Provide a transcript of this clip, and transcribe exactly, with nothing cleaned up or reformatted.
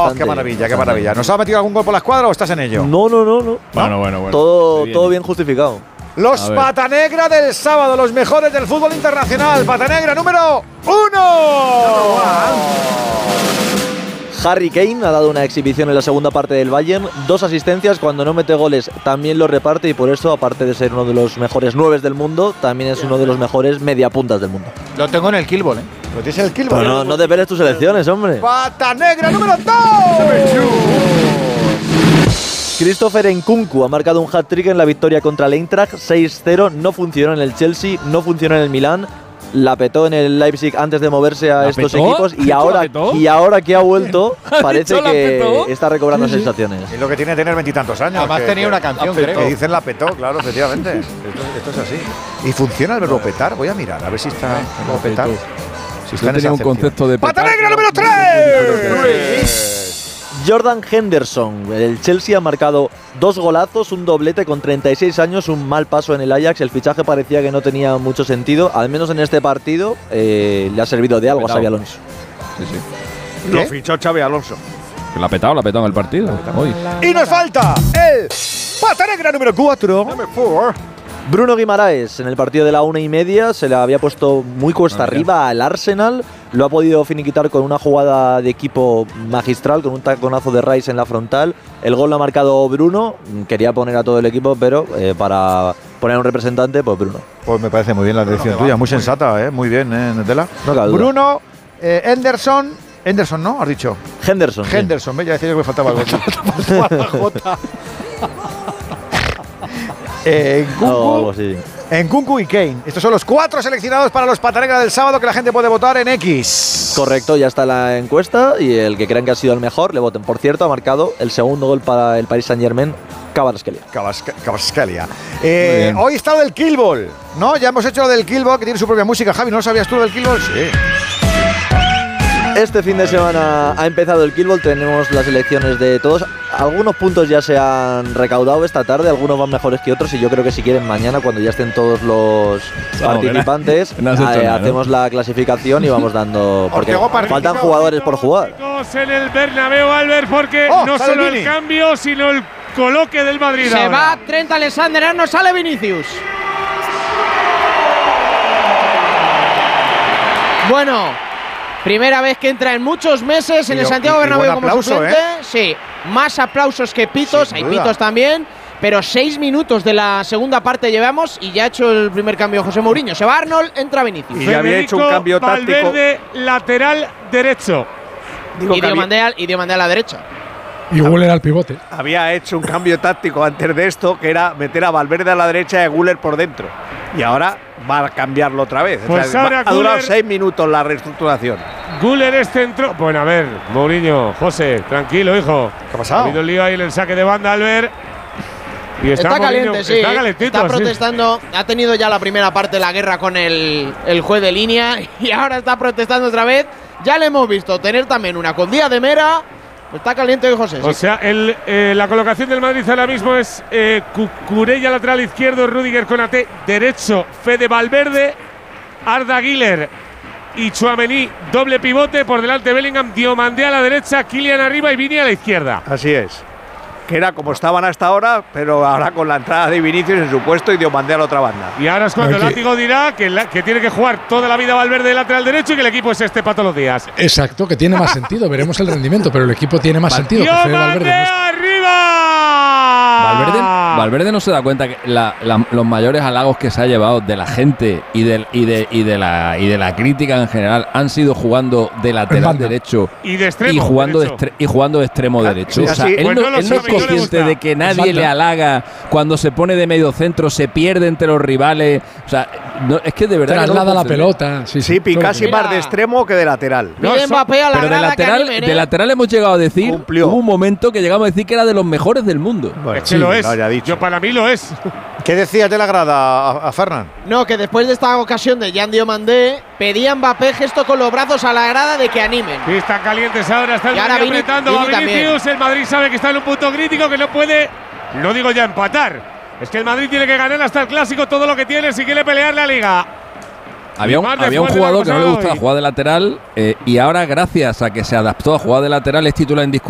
bastante. Qué maravilla, bastante. Qué maravilla. ¿Nos ha metido algún gol por la escuadra o estás en ello? No, no, no. no. Bueno, bueno, bueno. Todo bien, todo bien justificado. Los Patanegra del sábado, los mejores del fútbol internacional. Patanegra número uno. Harry Kane ha dado una exhibición en la segunda parte del Bayern, dos asistencias, cuando no mete goles también lo reparte y por eso, aparte de ser uno de los mejores nueves del mundo, también es uno de los mejores mediapuntas del mundo. Lo tengo en el Killball, ¿eh? ¿Lo tienes en el Killball? Pero no, no desveles tus elecciones, hombre. Patanegra número dos. Christopher Nkunku ha marcado un hat-trick en la victoria contra el Eintracht, seis cero, no funcionó en el Chelsea, no funcionó en el Milán. La petó en el Leipzig antes de moverse a estos petó? equipos y ahora, y ahora que ha vuelto parece que está recobrando sí, sí. sensaciones. Es lo que tiene tener veintitantos años. Además que, tenía que, una canción, creo. Que dicen la petó, claro, efectivamente. esto, esto es así. ¿Y funciona el verbo petar? Voy a mirar, a ver si está el verbo petar. Si está en un concepto de petar. ¡Patanegra número tres! Jordan Henderson, el Chelsea ha marcado dos golazos, un doblete con treinta y seis años, un mal paso en el Ajax. El fichaje parecía que no tenía mucho sentido, al menos en este partido eh, le ha servido de algo a Xabi Alonso. Sí, sí. Lo fichó Xabi Alonso. La ha petado, la ha petado en el partido. Hoy. Y nos falta el Patanegra número cuatro. Bruno Guimaraes en el partido de la una y media se le había puesto muy cuesta ah, arriba al Arsenal. Lo ha podido finiquitar con una jugada de equipo magistral, con un taconazo de Rice en la frontal. El gol lo ha marcado Bruno. Quería poner a todo el equipo, pero eh, para poner a un representante, pues Bruno. Pues me parece muy bien la decisión no, tuya, muy sensata, ¿eh? Muy bien, ¿eh, Netela? No cabe duda. Bruno, eh, Henderson. Henderson, ¿no? Has dicho. Henderson. Henderson, ¿ves? Ya decía yo que me faltaba algo. Eh, Nkunku, oh, Nkunku y Kane. Estos son los cuatro seleccionados para los Patanegra del sábado que la gente puede votar en X. Correcto, ya está la encuesta y el que crean que ha sido el mejor le voten. Por cierto, ha marcado el segundo gol para el Paris Saint-Germain, Kvaratskhelia. Kvaratskhelia. Eh, hoy está lo del Killball, ¿no? Ya hemos hecho lo del Killball, que tiene su propia música. Javi, ¿no lo sabías tú lo del Killball? Sí. Este fin de semana ha empezado el Killball, tenemos las elecciones de todos. Algunos puntos ya se han recaudado esta tarde, algunos van mejores que otros y yo creo que si quieren mañana, cuando ya estén todos los no, participantes, no, no eh, hacemos la clasificación y vamos dando, porque faltan jugadores por jugar. En el Bernabéu, Albert, porque oh, no solo el cambio, sino el coloque del Madrid. Se ahora. va Trent Alexander-Arnold, sale Vinicius. Bueno. Primera vez que entra en muchos meses en y, el Santiago Bernabéu como aplauso, suplente. ¿eh? Sí, más aplausos que pitos, Sin hay duda. pitos también. Pero seis minutos de la segunda parte llevamos y ya ha hecho el primer cambio José Mourinho. Se va Arnold, entra Vinicius. Y ya había hecho un cambio táctico. Valverde, lateral derecho. Digo y Diomandé había... a la derecha. Y Güler al pivote. Había hecho un cambio táctico antes de esto, que era meter a Valverde a la derecha y a Güler por dentro. Y ahora va a cambiarlo otra vez. Pues o sea, ahora ha durado Güler, seis minutos la reestructuración. Güler es centro. Bueno, a ver, Mourinho, José, tranquilo, hijo. ¿Qué ha pasado? Ha habido el lío ahí en el saque de banda, Albert. Y está, está Mourinho, caliente, sí. Está calentito, está protestando. Sí. Ha tenido ya la primera parte de la guerra con el, el juez de línea y ahora está protestando otra vez. Ya le hemos visto tener también una con Díaz de Mera. Está caliente hoy, José. O sí. sea, el, eh, la colocación del Madrid ahora mismo es eh, Cucurella lateral izquierdo, Rüdiger Konaté derecho, Fede Valverde, Arda Güler y Tchouaméni doble pivote, por delante Bellingham, Diomandé a la derecha, Kylian arriba y Vini a la izquierda. Así es. Que era como estaban hasta ahora, pero ahora con la entrada de Vinicius en su puesto y Diomandé a la otra banda. Y ahora es cuando el látigo dirá que, la, que tiene que jugar toda la vida Valverde de lateral derecho y que el equipo es este para todos los días. Exacto, que tiene más sentido. Veremos el rendimiento, pero el equipo tiene más sentido. ¡Diomandé arriba! Valverde, Valverde no se da cuenta que la, la, los mayores halagos que se ha llevado de la gente y de, y, de, y, de la, y de la crítica en general han sido jugando de lateral derecho y, de extremo, y, jugando derecho. De y jugando de extremo derecho. Sí, o sea, sí. él, Pues no, no, él no es consciente no de que nadie Exacto. le halaga cuando se pone de medio centro, se pierde entre los rivales. O sea, no, es que de verdad. Traslada la pelota. Sí, sí, sí casi más de extremo que de lateral. No, so, Mbappé a la pero de lateral, animen, ¿eh? de lateral hemos llegado a decir. Cumplió. Hubo un momento que llegamos a decir que era de los mejores del mundo. Bueno, es que sí, lo es. Lo Yo para mí lo es. ¿Qué decías de la grada a, a Fernan? No, que después de esta ocasión de Jan Diomandé pedía Mbappé gesto con los brazos a la grada de que animen. Sí, están calientes ahora, están Vini, apretando Vini a Vinicius. El Madrid sabe que está en un punto crítico, que no puede, no digo ya empatar. Es que el Madrid tiene que ganar hasta el clásico todo lo que tiene si quiere pelear la liga. Había un, había un jugador que no le gustaba jugar de lateral eh, y ahora, gracias a que se adaptó a jugar de lateral, es titular indiscutible.